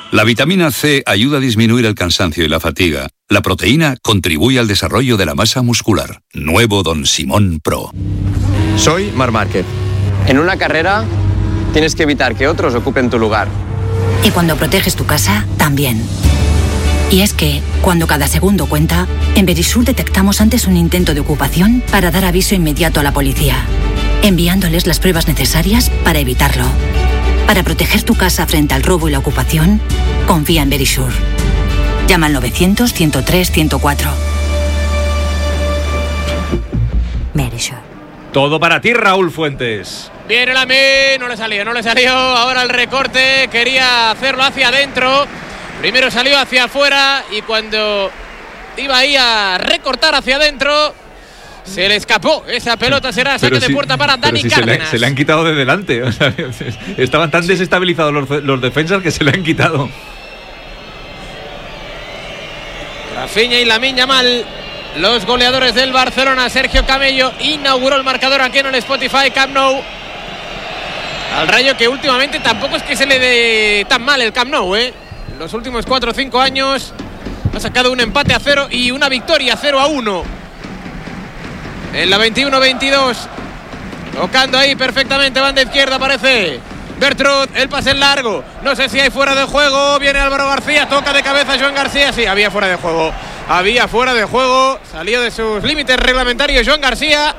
La vitamina C ayuda a disminuir el cansancio y la fatiga. La proteína contribuye al desarrollo de la masa muscular. Nuevo Don Simón Pro. Soy Marc Márquez. En una carrera tienes que evitar que otros ocupen tu lugar. Y cuando proteges tu casa, también. Y es que, cuando cada segundo cuenta, en Verisur detectamos antes un intento de ocupación para dar aviso inmediato a la policía, enviándoles las pruebas necesarias para evitarlo. Para proteger tu casa frente al robo y la ocupación, confía en Verisur. Llama al 900-103-104. Verisur. Todo para ti, Raúl Fuentes. Viene la no le salió. Ahora el recorte, quería hacerlo hacia adentro. Primero salió hacia afuera y cuando iba ahí a recortar hacia adentro, se le escapó. Esa pelota será saque de puerta para Dani Cárdenas. Se le han quitado de delante. O sea, estaban tan desestabilizados los defensas que se le han quitado. Rafinha y Lamine Yamal, los goleadores del Barcelona. Sergio Camello inauguró el marcador aquí en el Spotify Camp Nou. Al Rayo, que últimamente tampoco es que se le dé tan mal el Camp Nou, En los últimos 4 o 5 años ha sacado un empate a 0 y una victoria 0-1. En la 21-22, tocando ahí perfectamente, banda izquierda, aparece Bertrud, el pase en largo, no sé si hay fuera de juego, viene Álvaro García, toca de cabeza Joan García, sí, había fuera de juego, salió de sus límites reglamentarios Joan García,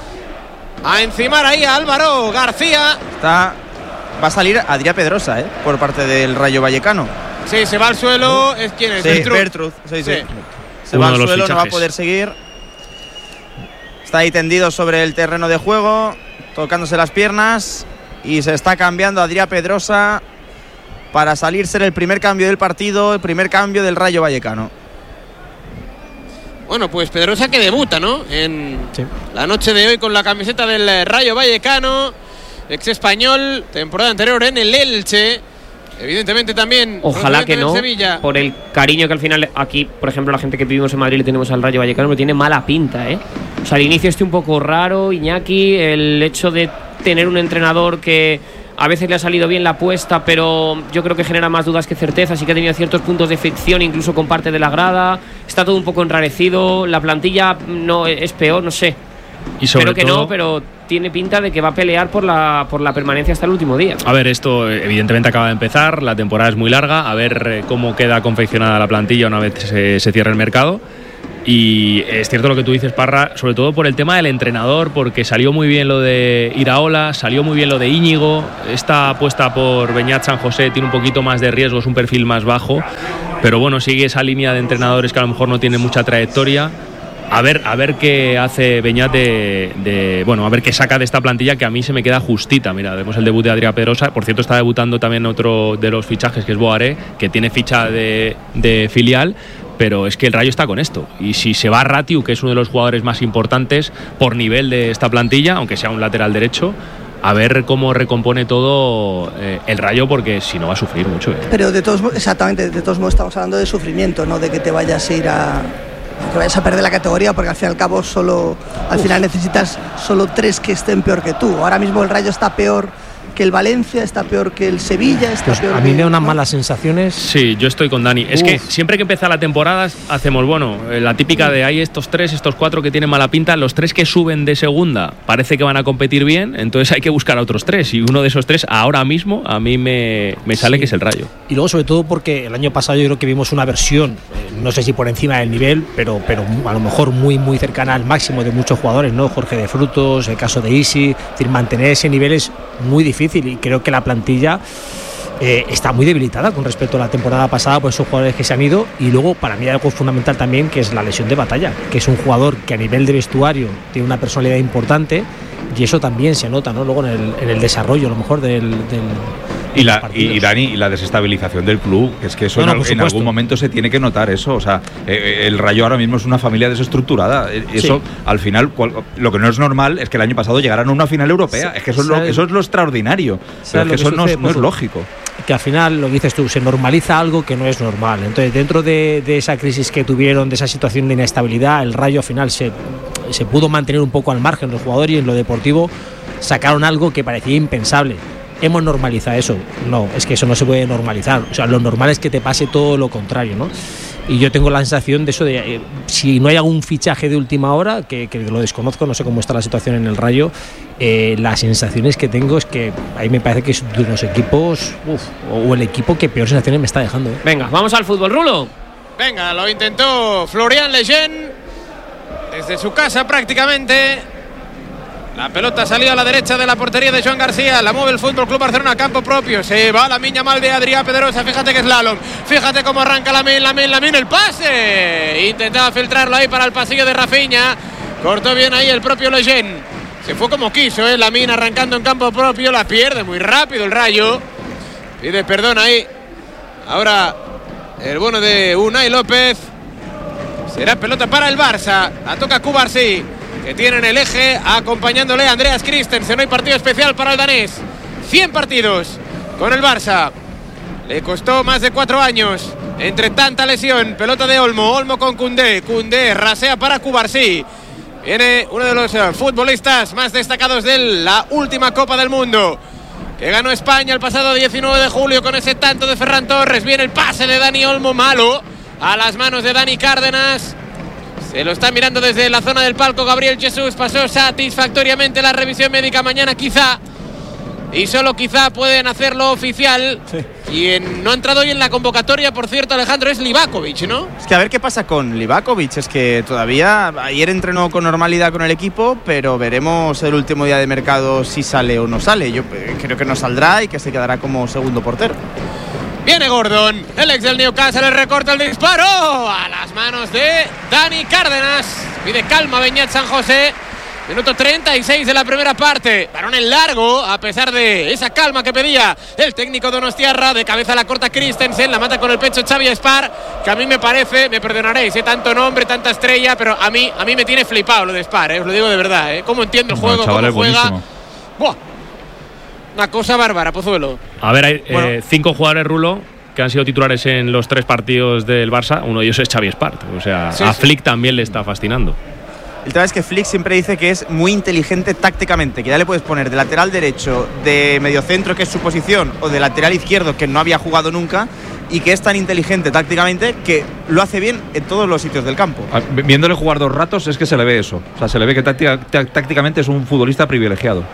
a encimar ahí a Álvaro García. Va a salir Adrià Pedrosa, por parte del Rayo Vallecano. Sí, se va al suelo, ¿quién es? Sí, Bertrud, sí. Se va al suelo, no va a poder seguir. Está ahí tendido sobre el terreno de juego, tocándose las piernas, y se está cambiando Adrià Pedrosa para salir, ser el primer cambio del partido, el primer cambio del Rayo Vallecano. Bueno, pues Pedrosa que debuta, ¿no? En la noche de hoy con la camiseta del Rayo Vallecano, ex español, temporada anterior en el Elche. Evidentemente también. Ojalá que no, Sevilla. Por el cariño que al final aquí, por ejemplo, la gente que vivimos en Madrid le tenemos al Rayo Vallecano, pero tiene mala pinta, O sea, el inicio un poco raro, Iñaki, el hecho de tener un entrenador que a veces le ha salido bien la apuesta, pero yo creo que genera más dudas que certezas, sí que ha tenido ciertos puntos de fricción, incluso con parte de la grada, está todo un poco enrarecido, la plantilla no es peor, no sé. Y espero que no, pero tiene pinta de que va a pelear por la permanencia hasta el último día. A ver, esto evidentemente acaba de empezar, la temporada es muy larga, a ver cómo queda confeccionada la plantilla una vez se cierre el mercado. Y es cierto lo que tú dices, Parra, sobre todo por el tema del entrenador, porque salió muy bien lo de Iraola, salió muy bien lo de Íñigo. Esta apuesta por Beñat San José tiene un poquito más de riesgos, un perfil más bajo, pero bueno, sigue esa línea de entrenadores que a lo mejor no tienen mucha trayectoria. A ver qué hace Beñat a ver qué saca de esta plantilla, que a mí se me queda justita. Mira, vemos el debut de Adrià Pedrosa. Por cierto, está debutando también otro de los fichajes, que es Boaré, que tiene ficha de filial. Pero es que el Rayo está con esto. Y si se va Ratiu, que es uno de los jugadores más importantes por nivel de esta plantilla, aunque sea un lateral derecho, a ver cómo recompone todo el Rayo, porque si no va a sufrir mucho. Pero de todos modos estamos hablando de sufrimiento, no de que te vayas a ir que vayas a perder la categoría, porque al fin y al cabo al final necesitas solo 3 que estén peor que tú. Ahora mismo el Rayo está peor que el Valencia, está peor que el Sevilla, está peor. A mí me da unas malas sensaciones. Sí, yo estoy con Dani. Es que siempre que empieza la temporada hacemos, la típica de hay estos 4 que tienen mala pinta, los 3 que suben de segunda parece que van a competir bien, entonces hay que buscar a otros 3, y uno de esos 3 ahora mismo a mí me sale que es el Rayo. Y luego sobre todo porque el año pasado yo creo que vimos una versión, no sé si por encima del nivel, pero a lo mejor muy muy cercana al máximo de muchos jugadores, ¿no? Jorge de Frutos, el caso de Isi, es decir, mantener ese nivel es muy difícil, y creo que la plantilla está muy debilitada con respecto a la temporada pasada por esos jugadores que se han ido. Y luego para mí hay algo fundamental también, que es la lesión de Batalla, que es un jugador que a nivel de vestuario tiene una personalidad importante, y eso también se nota, ¿no? Luego en el desarrollo a lo mejor del y Dani, y la desestabilización del club, es que eso en algún momento se tiene que notar eso. O sea, el Rayo ahora mismo es una familia desestructurada. Eso, al final, lo que no es normal es que el año pasado llegaran a una final europea. Es que eso es lo extraordinario. Pero es que eso no es lógico. Que al final, lo que dices tú, se normaliza algo que no es normal. Entonces, dentro de esa crisis que tuvieron, de esa situación de inestabilidad, el Rayo al final se pudo mantener un poco al margen. Los jugadores, y en lo deportivo sacaron algo que parecía impensable. hemos normalizado eso. No, es que eso no se puede normalizar. O sea, lo normal es que te pase todo lo contrario, ¿no? Y yo tengo la sensación de eso de si no hay algún fichaje de última hora, que lo desconozco, no sé cómo está la situación en el Rayo, las sensaciones que tengo es que ahí me parece que es de unos equipos, o el equipo que peor sensaciones me está dejando. Venga, vamos al fútbol, Rulo. Venga, lo intentó Florian Lejeune desde su casa prácticamente. La pelota salió a la derecha de la portería de Joan García. La mueve el Fútbol Club Barcelona a campo propio. Se va la miña mal de Adrià Pedrosa. Fíjate que es slalom. Fíjate cómo arranca Lamine. El pase. Intentaba filtrarlo ahí para el pasillo de Rafinha. Cortó bien ahí el propio Lejeune. Se fue como quiso, Lamine arrancando en campo propio. La pierde muy rápido el Rayo. Pide perdón ahí. Ahora el bueno de Unai López. Será pelota para el Barça. La toca Cubarsí, que tiene en el eje acompañándole a Andreas Christensen. No hay partido especial para el danés. 100 partidos con el Barça. Le costó más de 4 años entre tanta lesión. Pelota de Olmo con Koundé rasea para Cubarsí. Viene uno de los futbolistas más destacados de la última Copa del Mundo, que ganó España el pasado 19 de julio con ese tanto de Ferran Torres. Viene el pase de Dani Olmo, malo, a las manos de Dani Cárdenas. Se lo está mirando desde la zona del palco Gabriel Jesús. Pasó satisfactoriamente la revisión médica. Mañana quizá, y solo quizá, pueden hacerlo oficial. Sí. Quien no ha entrado hoy en la convocatoria, por cierto, Alejandro, es Livakovic, ¿no? Es que a ver qué pasa con Livakovic. Es que todavía ayer entrenó con normalidad con el equipo, pero veremos el último día de mercado si sale o no sale. Yo creo que no saldrá y que se quedará como segundo portero. Viene Gordon, el ex del Newcastle, le recorta el disparo a las manos de Dani Cárdenas. Pide calma Beñat San José. Minuto 36 de la primera parte. Balón en largo, a pesar de esa calma que pedía el técnico donostiarra. De cabeza la corta Christensen, la mata con el pecho Xavi Espar, que a mí me parece, me perdonaréis, tanto nombre, tanta estrella, pero a mí me tiene flipado lo de Espar, os lo digo de verdad, cómo entiende el juego, cómo juega. Buah. Una cosa bárbara, Pozuelo. A ver, hay 5 jugadores, Rulo, que han sido titulares en los 3 partidos del Barça. Uno de ellos es Xavi Espart. O sea, sí, a Flick también le está fascinando. El tema es que Flick siempre dice que es muy inteligente tácticamente, que ya le puedes poner de lateral derecho, de mediocentro, que es su posición, o de lateral izquierdo, que no había jugado nunca, y que es tan inteligente tácticamente que lo hace bien en todos los sitios del campo. Viéndole jugar 2 ratos es que se le ve eso. O sea, se le ve que tácticamente es un futbolista privilegiado.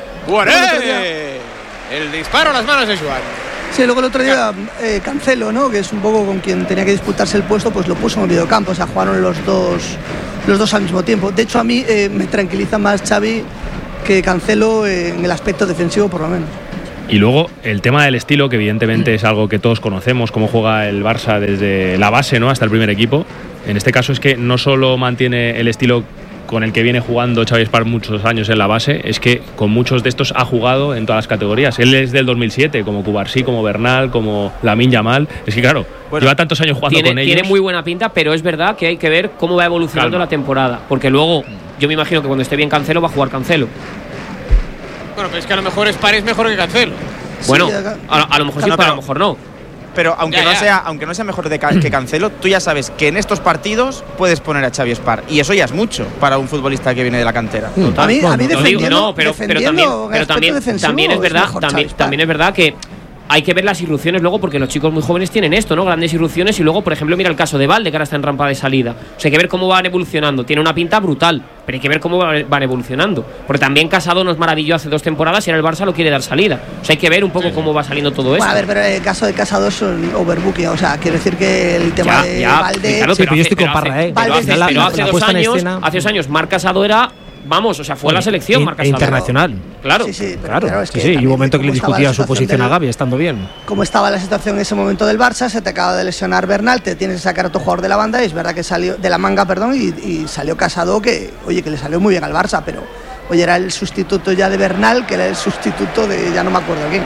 El disparo a las manos de Joan. Sí, luego el otro día Cancelo, ¿no?, que es un poco con quien tenía que disputarse el puesto, pues lo puso en el mediocampo. O sea, jugaron los dos al mismo tiempo. De hecho, a mí me tranquiliza más Xavi que Cancelo en el aspecto defensivo, por lo menos. Y luego el tema del estilo, que evidentemente es algo que todos conocemos, cómo juega el Barça desde la base, ¿no?, hasta el primer equipo. En este caso es que no solo mantiene el estilo con el que viene jugando Xavi Espart muchos años en la base, es que con muchos de estos ha jugado en todas las categorías. Él es del 2007, como Cubarsí, como Bernal, como Lamine Yamal. Es que claro, lleva tantos años jugando con ellos. Tiene muy buena pinta, pero es verdad que hay que ver cómo va evolucionando la temporada, porque luego yo me imagino que cuando esté bien Cancelo va a jugar Cancelo. Bueno, pero es que a lo mejor Espart es mejor que Cancelo. Bueno, sí, a lo mejor sí, pero a lo mejor no. Pero aunque no sea mejor que Cancelo, tú ya sabes que en estos partidos puedes poner a Xavi Espart, y eso ya es mucho para un futbolista que viene de la cantera. A mí defendiendo, pero también es verdad, también es verdad que hay que ver las irrupciones luego, porque los chicos muy jóvenes tienen esto, ¿no? Grandes irrupciones. Y luego, por ejemplo, mira el caso de Valde, que ahora está en rampa de salida. O sea, hay que ver cómo van evolucionando. Tiene una pinta brutal, pero hay que ver cómo van evolucionando. Porque también Casado nos maravilló hace 2 temporadas y ahora el Barça lo quiere dar salida. O sea, hay que ver un poco cómo va saliendo todo esto. A ver, pero el caso de Casado es un overbooking. O sea, quiero decir que el tema de Valde... Claro, pero yo estoy con Parra, Pero hace 2 años Marc Casado era... Vamos, o sea, fue la selección Marc Casado. Internacional. Claro. Claro, es que sí, y un momento que le discutía su posición a Gavi, estando bien. Como estaba la situación en ese momento del Barça, se te acaba de lesionar Bernal, te tienes que sacar a tu jugador de la banda, y es verdad que salió de la manga, y salió Casado, que le salió muy bien al Barça, pero oye, era el sustituto ya de Bernal, que era el sustituto de ya no me acuerdo quién.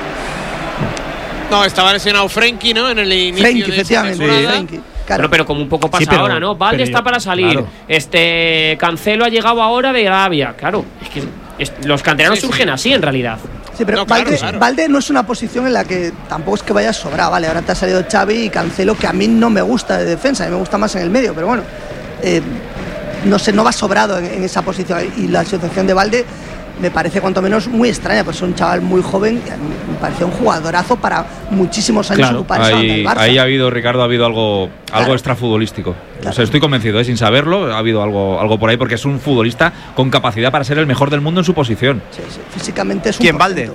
No, estaba lesionado Frenkie, ¿no? En el inicio Frenkie, efectivamente, Frenkie. Claro. Bueno, pero como un poco pasa ahora, ¿no? Valde está para salir. Claro. Cancelo ha llegado ahora de Arabia. Claro, es que los canteranos surgen así en realidad. Sí, pero Valde no es una posición en la que tampoco es que vaya sobrado, ¿vale? Ahora te ha salido Xavi y Cancelo, que a mí no me gusta de defensa, a mí me gusta más en el medio, pero bueno, no sé, no va sobrado en esa posición. Y la situación de Valde me parece cuanto menos muy extraña, pues es un chaval muy joven, me parece un jugadorazo para muchísimos años ocupar esa banda del Barça. Ahí ha habido, Ricardo, algo extrafutbolístico. Claro. O sea, estoy convencido, sin saberlo, ha habido algo por ahí, porque es un futbolista con capacidad para ser el mejor del mundo en su posición. Sí, físicamente es un ¿Quién? ¿Valde?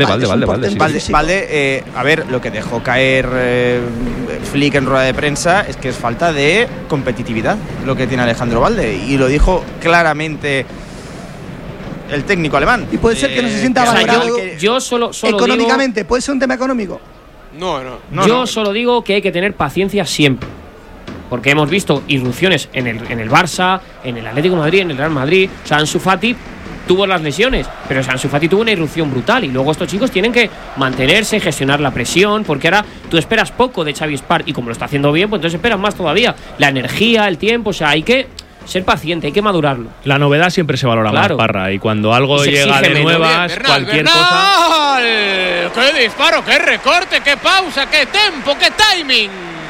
Valde. A ver, lo que dejó caer Flick en rueda de prensa es que es falta de competitividad lo que tiene Alejandro Valde, y lo dijo claramente el técnico alemán. Y puede ser que no se sienta valorado yo solo económicamente, digo, puede ser un tema económico. No. Solo digo que hay que tener paciencia siempre, porque hemos visto irrupciones en el Barça, en el Atlético de Madrid, en el Real Madrid. O sea, Ansu Fati tuvo las lesiones, pero Ansu Fati tuvo una irrupción brutal, y luego estos chicos tienen que mantenerse, gestionar la presión, porque ahora tú esperas poco de Xavi Espart, y como lo está haciendo bien, pues entonces esperas más todavía. La energía, el tiempo, o sea, hay que ser paciente, hay que madurarlo. La novedad siempre se valora más, Parra, y cuando algo llega de nuevas, bien, cualquier cosa. cosa. ¡Qué disparo, qué recorte, qué pausa, qué tempo, qué timing!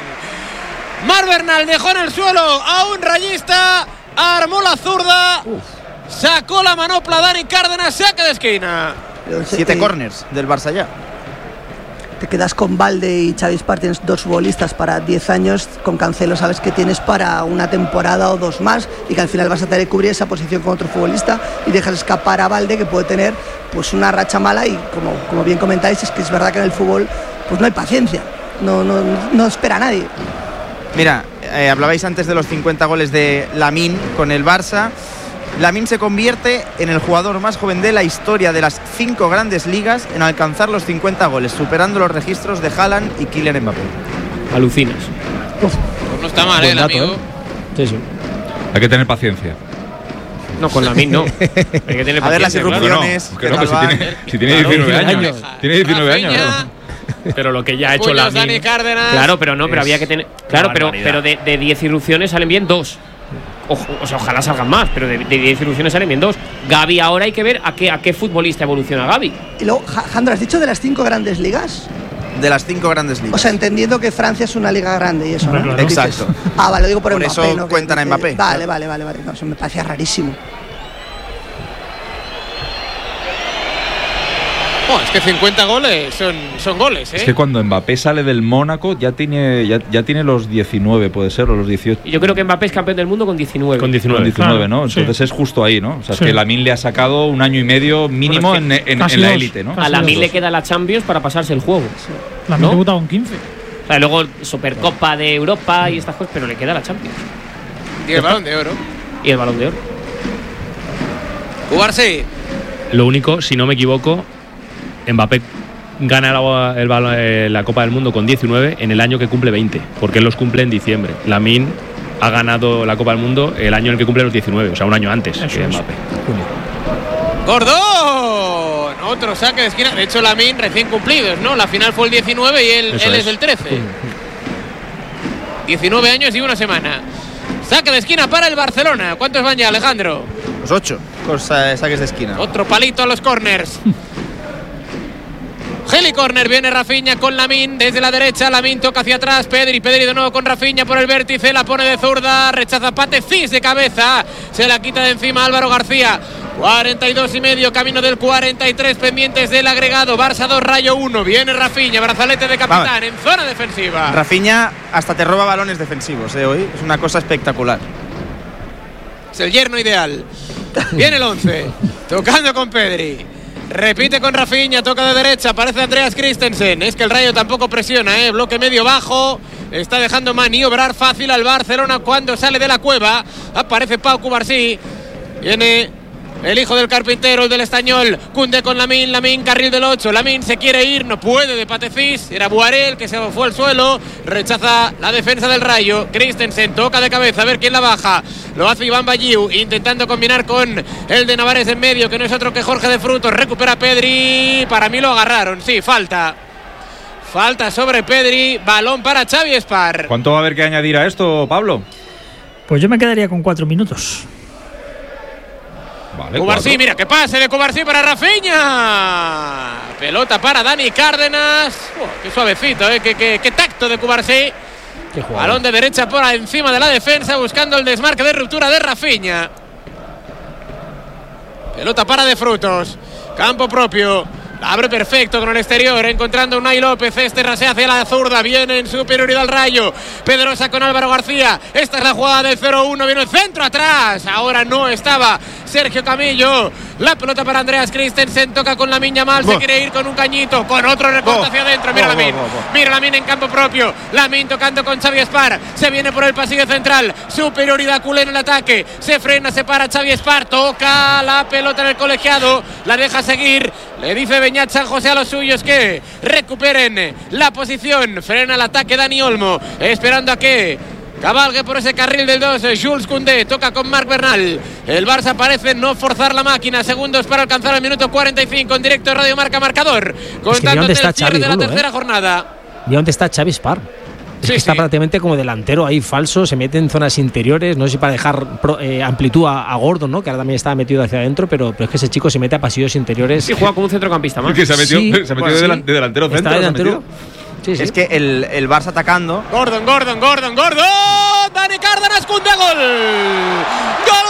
Marc Bernal dejó en el suelo a un rayista, armó la zurda, sacó la manopla Dani Cárdenas, saque de esquina. 7 corners del Barça ya. Te quedas con Valde y Xavi Espart, tienes 2 futbolistas para 10 años, con Cancelo sabes que tienes para una temporada o 2 más, y que al final vas a tener que cubrir esa posición con otro futbolista, y dejas escapar a Valde, que puede tener pues una racha mala, y como bien comentáis, es que es verdad que en el fútbol pues no hay paciencia, no espera a nadie. Mira, hablabais antes de los 50 goles de Lamine con el Barça. Lamine se convierte en el jugador más joven de la historia de las 5 grandes ligas en alcanzar los 50 goles, superando los registros de Haaland y Kylian Mbappé. Alucinas. Pues no está mal, el amigo. Sí. Hay que tener paciencia. No, con Lamine no. Hay que tener paciencia. A ver las irrupciones. Claro. Si tiene 19 años. Tiene 19 años. Pero lo que ya ha hecho Lamine. Claro, pero había que tener. Claro, pero de 10 irrupciones salen bien 2. O sea, ojalá salgan más, pero de 10 irrupciones salen bien 2. Gavi, ahora hay que ver a qué futbolista evoluciona Gavi. Y luego, Jandro, ¿has dicho de las 5 grandes ligas? De las 5 grandes ligas. O sea, entendiendo que Francia es una liga grande y eso, ¿no? Claro. Exacto. Vale, lo digo por Mbappé. Eso ¿no? cuentan a Mbappé. Vale. No, eso me parecía rarísimo. Es que 50 goles son goles, ¿eh? Es que cuando Mbappé sale del Mónaco ya tiene los 19, puede ser, o los 18. Y yo creo que Mbappé es campeón del mundo con 19. Con 19, claro, ¿no? Entonces es justo ahí, ¿no? O sea, es que Lamine le ha sacado un año y medio mínimo en la élite, ¿no? A Lamine le queda la Champions para pasarse el juego. Lamine debuta con 15. O sea, luego Supercopa de Europa y estas cosas, pero le queda la Champions. Y el Balón de Oro. Y el Balón de Oro. Cubarsí. Lo único, si no me equivoco, Mbappé gana la Copa del Mundo con 19 en el año que cumple 20, porque él los cumple en diciembre. Lamine ha ganado la Copa del Mundo el año en el que cumple los 19, o sea, un año antes que Mbappé. ¡Gordón! Otro saque de esquina. De hecho, Lamine recién cumplidos, ¿no? La final fue el 19 y él es el 13. 19 años y una semana. Saque de esquina para el Barcelona. ¿Cuántos van ya, Alejandro? Los 8 saques de esquina. Otro palito a los corners. Heli corner, viene Rafinha con Lamine desde la derecha, Lamine toca hacia atrás, Pedri de nuevo con Rafinha por el vértice, la pone de zurda, rechaza Patefis de cabeza, se la quita de encima Álvaro García. 42,5, camino del 43, pendientes del agregado. Barça 2, Rayo 1, viene Rafinha, brazalete de capitán en zona defensiva. Rafinha hasta te roba balones defensivos, hoy es una cosa espectacular. Es el yerno ideal. Viene el 11, tocando con Pedri. Repite con Rafinha, toca de derecha, aparece Andreas Christensen. Es que el Rayo tampoco presiona, bloque medio bajo. Está dejando maniobrar fácil al Barcelona cuando sale de la cueva. Aparece Pau Cubarsí. Viene el hijo del carpintero, el del Estañol. Koundé con Lamine, carril del 8. Lamine se quiere ir, no puede de Patefis. Era Buarel que se fue al suelo. Rechaza la defensa del Rayo. Christensen toca de cabeza, a ver quién la baja. Lo hace Iván Bayiu, intentando combinar con el de Navarés en medio, que no es otro que Jorge de Frutos. Recupera Pedri. Para mí lo agarraron, sí, falta. Falta sobre Pedri. Balón para Xavi Espart. ¿Cuánto va a haber que añadir a esto, Pablo? Pues yo me quedaría con 4 minutos. Vale, Cubarsí, mira que pase de Cubarsí para Rafinha. Pelota para Dani Cárdenas. Qué suavecito, qué tacto de Cubarsí. Balón de derecha por encima de la defensa, buscando el desmarque de ruptura de Rafinha. Pelota para De Frutos. Campo propio. Abre perfecto con el exterior, encontrando Unai López. Este rasea hacia la zurda, viene en superioridad al Rayo. Pedrosa con Álvaro García. Esta es la jugada del 0-1. Viene el centro atrás. Ahora no estaba Sergio Camillo. La pelota para Andreas Christensen. Toca con Lamine Yamal. Se quiere ir con un cañito. Con otro recorte hacia adentro. Mira Lamine. Mira Lamine en campo propio. Lamine tocando con Xavi Espar. Se viene por el pasillo central. Superioridad culé en el ataque. Se frena, se para Xavi Espar. Toca la pelota en el colegiado. La deja seguir. Le dice Beñat San José a los suyos que recuperen la posición. Frena el ataque Dani Olmo, esperando a que cabalgue por ese carril del 2 Jules Koundé. Toca con Marc Bernal. El Barça parece no forzar la máquina. Segundos para alcanzar el minuto 45 en directo de Radio Marca Marcador. Contándote el cierre de la tercera jornada. ¿Y dónde está Xavi Espar? Está prácticamente como delantero ahí falso, se mete en zonas interiores, no sé si para dejar amplitud a Gordon, ¿no? Que ahora también estaba metido hacia adentro, pero es que ese chico se mete a pasillos interiores. Sí, juega como un centrocampista más. Es que se metió de delantero centro. Está delantero. Sí. Es que el Barça atacando. Gordon. Dani Cárdenas, Koundé, gol. Gol.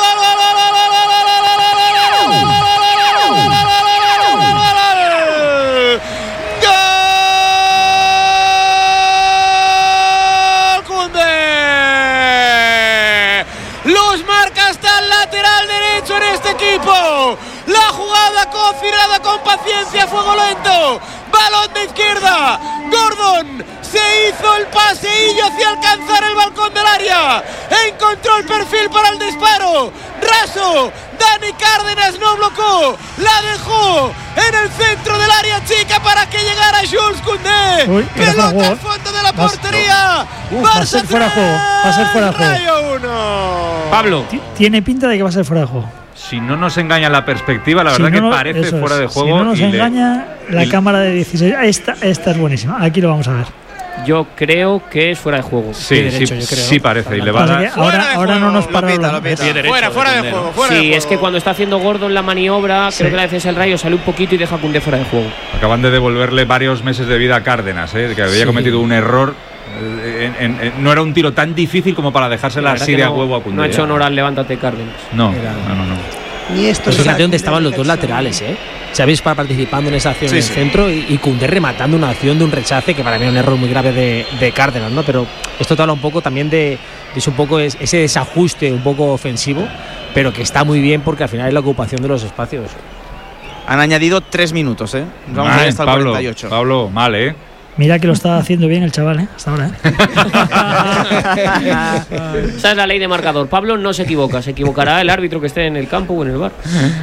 La jugada confirmada con paciencia, fuego lento, balón de izquierda, Gordon se hizo el paseillo hacia alcanzar el balcón del área, encontró el perfil para el disparo, raso, Dani Cárdenas no blocó, la dejó en el centro del área chica para que llegara Jules Koundé. Pelota al fondo de la portería. Va a ser fuera de juego. Va a ser fuera de juego. Rayo 1. Pablo. Tiene pinta de que va a ser fuera de juego. Si no nos engaña la perspectiva, la verdad que parece fuera de juego. Si no nos engaña la cámara de 16. Esta es buenísima. Aquí lo vamos a ver. Yo creo que es fuera de juego. Sí parece. Y le va a dar. Ahora no nos para fuera de juego. Sí, es que cuando está haciendo Gordon la maniobra, creo que la defensa del Rayo sale un poquito y deja a Koundé fuera de juego. Acaban de devolverle varios meses de vida a Cárdenas, que había cometido un error. No era un tiro tan difícil como para dejársela así de a huevo a Koundé. No ha hecho honor al levántate Cárdenas. No. Ni esto. Fíjate dónde estaban los dos laterales, Xavi Espar participando en esa acción en el centro y Koundé rematando una acción de un rechace que para mí es un error muy grave de Cárdenas, ¿no? Pero esto te habla un poco también de un poco ese desajuste un poco ofensivo, pero que está muy bien porque al final es la ocupación de los espacios. Han añadido 3 minutos, Vamos a ver hasta el 48. Pablo, mal, Mira que lo está haciendo bien el chaval, hasta ahora. Esa es la ley de marcador. Pablo no se equivoca, se equivocará el árbitro que esté en el campo o en el bar.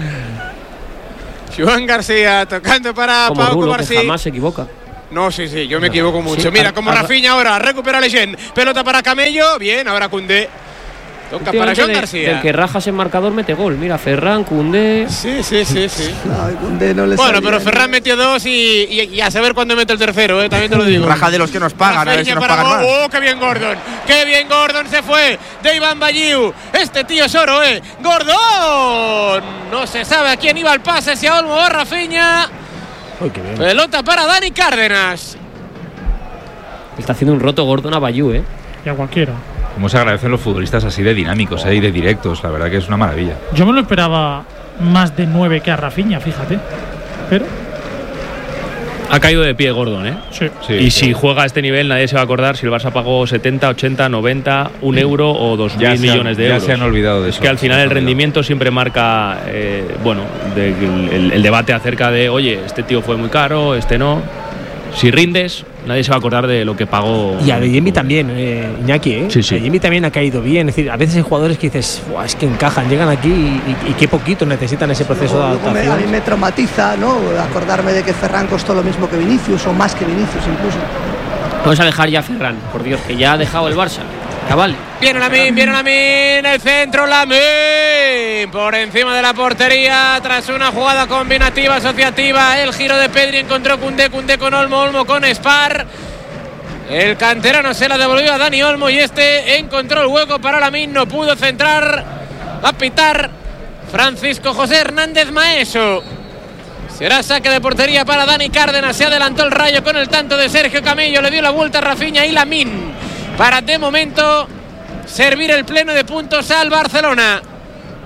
Joan García tocando para como Pau Rulo, Cubarsí. que jamás se equivoca. No, sí, yo me equivoco mucho. Mira, como Rafinha ahora recupera Leyen. Pelota para Camello. Bien, ahora Koundé. Toca para Joan García. El que rajas en marcador mete gol. Mira, Ferran, Koundé. Sí. No, Koundé no le bueno, pero Ferran metió 2 y a saber cuándo mete el tercero, también te lo digo. Raja de los que nos pagan, a ver si nos pagan más. ¡Qué bien Gordon! ¡Qué bien Gordon se fue! De Iván Balliu. Este tío es oro, ¡Gordon! No se sabe a quién iba el pase, si a Olmo o a Rafinha. Qué bien. Pelota para Dani Cárdenas. Está haciendo un roto Gordon a Balliu, Y a cualquiera. Cómo se agradecen los futbolistas así de dinámicos, y de directos. La verdad que es una maravilla. Yo me lo esperaba más de 9 que a Rafinha, fíjate. Pero ha caído de pie Gordon, Sí. Si juega a este nivel nadie se va a acordar si el Barça pagó 70, 80, 90, 1 euro o 2.000 millones de euros. Ya se han olvidado de eso. Es que al final el rendimiento siempre marca el debate acerca de, oye, este tío fue muy caro, este no. Si rindes, nadie se va a acordar de lo que pagó. Y a Yemi también, Iñaki, Sí. Yemi también ha caído bien. Es decir, a veces hay jugadores que dices, es que encajan, llegan aquí y qué poquito necesitan ese proceso de adaptación. A mí me traumatiza, acordarme de que Ferran costó lo mismo que Vinicius, o más que Vinicius incluso. Vamos a dejar ya a Ferran, por Dios, que ya ha dejado el Barça. Cabal. Viene Lamine, el centro Lamine, por encima de la portería, tras una jugada combinativa, asociativa, el giro de Pedri, encontró Koundé con Olmo con Espar, el canterano se la devolvió a Dani Olmo y este encontró el hueco para Lamine, no pudo centrar, va a pitar Francisco José Hernández Maeso. Será saque de portería para Dani Cárdenas, se adelantó el Rayo con el tanto de Sergio Camillo, le dio la vuelta a Rafinha y Lamine para de momento servir el pleno de puntos al Barcelona.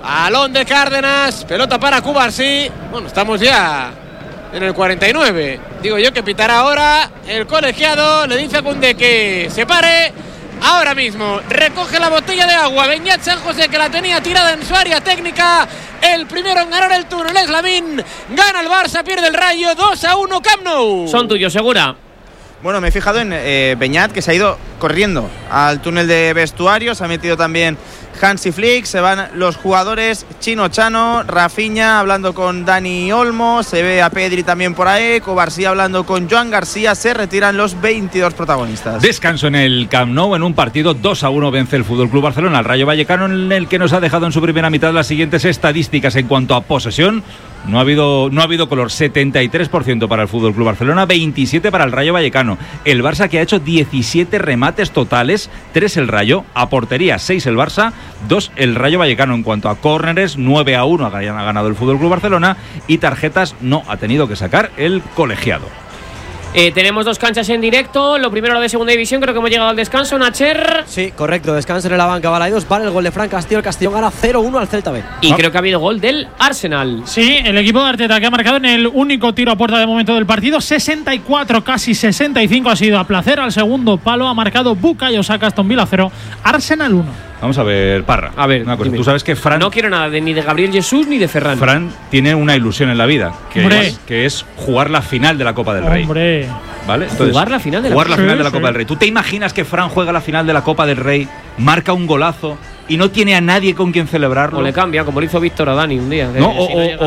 Balón de Cárdenas, pelota para Cubarsí. Bueno, estamos ya en el 49. Digo yo que pitará ahora el colegiado. Le dice a Koundé que se pare ahora mismo. Recoge la botella de agua Beñat San José, que la tenía tirada en su área técnica. El primero en ganar el túnel es Lamine. Gana el Barça, pierde el Rayo. 2-1 Camp Nou. Son tuyos, Segura. Bueno, me he fijado en Beñat, que se ha ido corriendo al túnel de vestuarios. Se ha metido también Hansi Flick. Se van los jugadores. Chino Chano, Rafinha hablando con Dani Olmo. Se ve a Pedri también por ahí. Cubarsí hablando con Joan García. Se retiran los 22 protagonistas. Descanso en el Camp Nou. En un partido 2-1 vence el FC Barcelona al Rayo Vallecano, en el que nos ha dejado en su primera mitad las siguientes estadísticas en cuanto a posesión. No ha habido color. 73% para el FC Barcelona, 27% para el Rayo Vallecano. El Barça, que ha hecho 17 remates totales, 3 el Rayo, a portería 6 el Barça, 2 el Rayo Vallecano. En cuanto a córneres, 9-1 ha ganado el FC Barcelona, y tarjetas no ha tenido que sacar el colegiado. Tenemos 2 canchas en directo. Lo primero, lo de segunda división. Creo que hemos llegado al descanso. Nacher. Sí, correcto. Descanso en la banca. Balaidos. Vale el gol de Fran Castillo. El Castellón gana 0-1 al Celta B. Y creo que ha habido gol del Arsenal. Sí, el equipo de Arteta, que ha marcado en el único tiro a puerta de momento del partido. 64, casi 65 ha sido a placer. Al segundo palo ha marcado Bukayo Saka. Aston Villa 0, Arsenal 1. Vamos a ver, Parra. A ver, una cosa. Tú sabes que Fran... No quiero nada ni de Gabriel Jesús ni de Ferran. Fran tiene una ilusión en la vida, que es jugar la final de la Copa del Rey. Hombre. ¿Vale? Entonces, jugar la final de la Copa del Rey. ¿Tú te imaginas que Fran juega la final de la Copa del Rey, marca un golazo y no tiene a nadie con quien celebrarlo? O le cambia, como lo hizo Víctor Adani un día. No,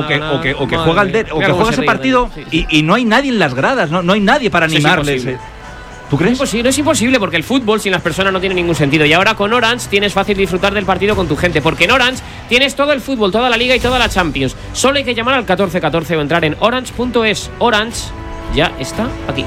o que juega ese partido y no hay nadie en las gradas, no hay nadie para animarle. ¿Tú crees? No es imposible, porque el fútbol sin las personas no tiene ningún sentido. Y ahora con Orange tienes fácil disfrutar del partido con tu gente, porque en Orange tienes todo el fútbol, toda la Liga y toda la Champions. Solo hay que llamar al 1414 o entrar en orange.es. Orange ya está aquí.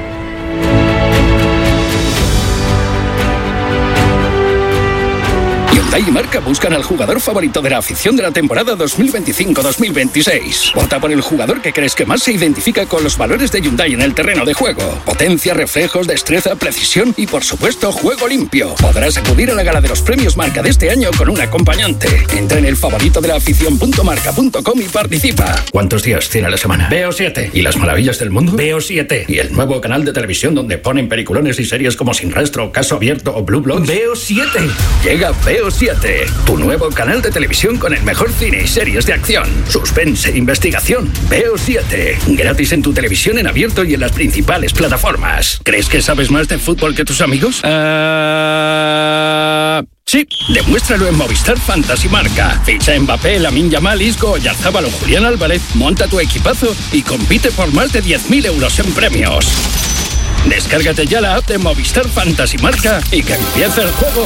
Hyundai y Marca buscan al jugador favorito de la afición de la temporada 2025-2026. Vota por el jugador que crees que más se identifica con los valores de Hyundai en el terreno de juego. Potencia, reflejos, destreza, precisión y, por supuesto, juego limpio. Podrás acudir a la gala de los premios Marca de este año con un acompañante. Entra en el favorito de la afición.marca.com y participa. ¿Cuántos días tiene la semana? Veo 7. ¿Y las maravillas del mundo? Veo 7. ¿Y el nuevo canal de televisión donde ponen peliculones y series como Sin Rastro, Caso Abierto o Blue Bloods? Veo 7. Llega Veo 7, tu nuevo canal de televisión con el mejor cine y series de acción, suspense e investigación. Veo 7, gratis en tu televisión en abierto y en las principales plataformas. ¿Crees que sabes más de fútbol que tus amigos? Sí, demuéstralo en Movistar Fantasy Marca. Ficha Mbappé, Lamine Yamal, Isco, Oyarzabal o Julián Álvarez, monta tu equipazo y compite por más de 10.000 euros en premios. Descárgate ya la app de Movistar Fantasy Marca y que empiece el juego.